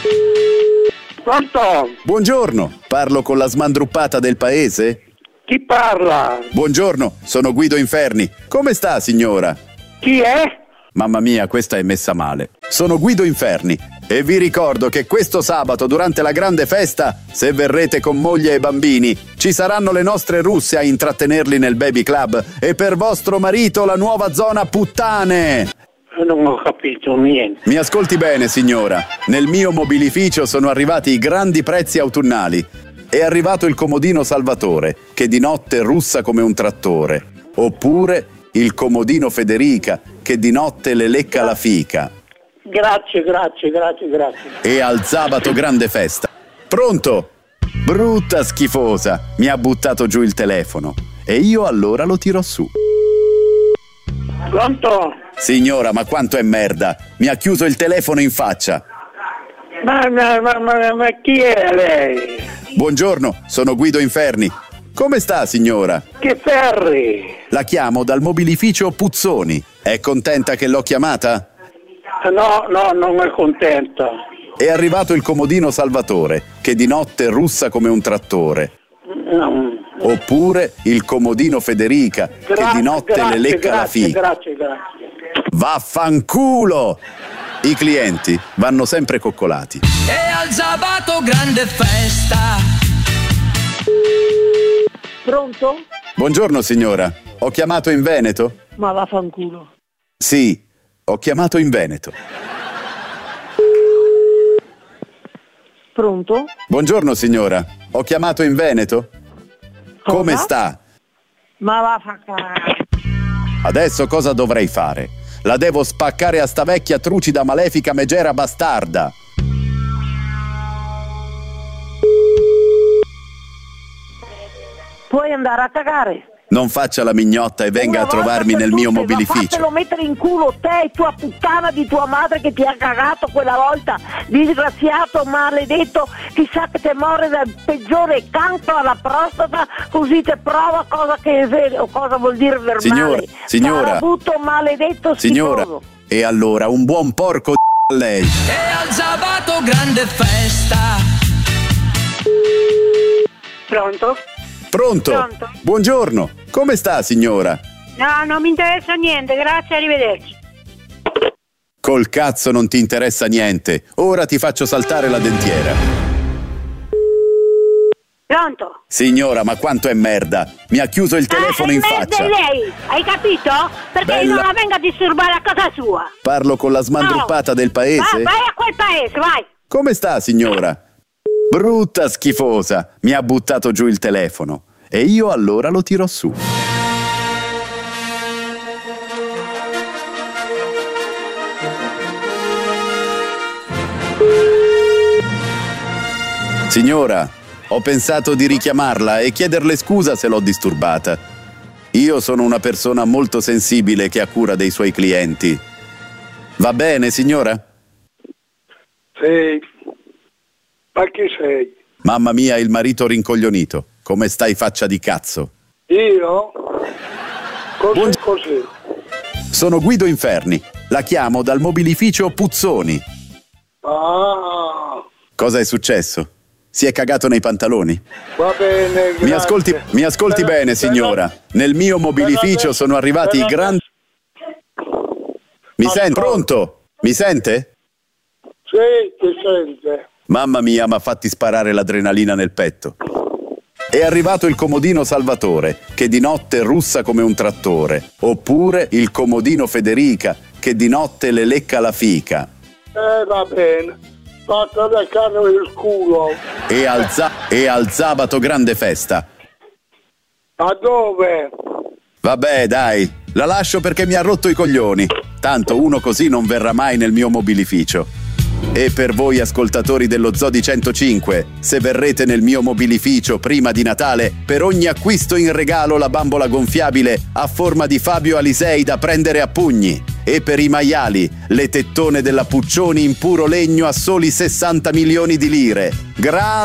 Pronto? Buongiorno, parlo con la smandruppata del paese? Chi parla? Buongiorno, sono Guido Inferni. Come sta, signora? Chi è? Mamma mia, questa è messa male. Sono Guido Inferni e vi ricordo che questo sabato, durante la grande festa, se verrete con moglie e bambini, ci saranno le nostre russe a intrattenerli nel baby club e per vostro marito la nuova zona puttane. Non ho capito niente. Mi ascolti bene, signora. Nel mio mobilificio sono arrivati i grandi prezzi autunnali. È arrivato il comodino Salvatore, che di notte russa come un trattore. Oppure il comodino Federica, che di notte le lecca la fica. Grazie. E al sabato grande festa. Pronto? Brutta schifosa, mi ha buttato giù il telefono. E io allora lo tiro su. Pronto? Signora, ma quanto è merda! Mi ha chiuso il telefono in faccia. Ma chi è lei? Buongiorno, sono Guido Inferni. Come sta, signora? Che ferri? La chiamo dal mobilificio Puzzoni. È contenta che l'ho chiamata? No, non è contenta. È arrivato il comodino Salvatore, che di notte russa come un trattore. No. Oppure il comodino Federica, che di notte le lecca la fica. Grazie. Vaffanculo! I clienti vanno sempre coccolati. E al sabato grande festa. Pronto? Buongiorno, signora. Ho chiamato in Veneto? Ma vaffanculo. Sì, ho chiamato in Veneto. Pronto? Buongiorno, signora. Ho chiamato in Veneto? Come Cosa? sta? Ma vaffanculo. Adesso cosa dovrei fare? La devo spaccare a sta vecchia trucida malefica megera bastarda. Puoi andare a cagare. Non faccia la mignotta e venga a trovarmi nel mio mobilificio. Fatelo mettere in culo te e tua puttana di tua madre che ti ha cagato quella volta, disgraziato, maledetto, chissà che te muore dal peggiore cancro alla prostata, così te prova cosa che è vero, cosa vuol dire verbale. Signora, Farabutto, maledetto, signora, schifoso. e allora un buon porco di lei. E al sabato grande festa. Pronto? Pronto? Pronto? Buongiorno. Come sta, signora? No, non mi interessa niente, grazie, arrivederci. Col cazzo non ti interessa niente. Ora ti faccio saltare la dentiera. Pronto? Signora, ma quanto è merda! Mi ha chiuso il telefono in faccia. È lei, hai capito? Perché Bella. io non la venga a disturbare a casa sua. Parlo con la smandruppata del paese? Vai a quel paese, vai. Come sta, signora? Brutta schifosa, mi ha buttato giù il telefono. E io allora lo tiro su. Signora, ho pensato di richiamarla e chiederle scusa se l'ho disturbata. Io sono una persona molto sensibile che ha cura dei suoi clienti. Va bene, signora? Sì. Ma chi sei? Mamma mia, il marito rincoglionito. Come stai, faccia di cazzo? Io? Buongiorno. Così. Sono Guido Inferni. La chiamo dal mobilificio Puzzoni. Ah, Cosa è successo? Si è cagato nei pantaloni? va bene, grazie. Mi ascolti bene, signora. Nel mio mobilificio sono arrivati i grandi... Mi sente? Pronto? Mi sente? Sì, ti sente. Mamma mia, m'ha fatti sparare l'adrenalina nel petto. È arrivato il comodino Salvatore, che di notte russa come un trattore. Oppure il comodino Federica, che di notte le lecca la fica. Va bene. Fatto leccare il culo. E al sabato grande festa. Ma dove? Vabbè, dai, la lascio perché mi ha rotto i coglioni. Tanto uno così non verrà mai nel mio mobilificio. E per voi ascoltatori dello Zodi 105, se verrete nel mio mobilificio prima di Natale, per ogni acquisto in regalo la bambola gonfiabile a forma di Fabio Alisei da prendere a pugni. E per i maiali, le tettone della Puccioni in puro legno a soli 60 milioni di lire.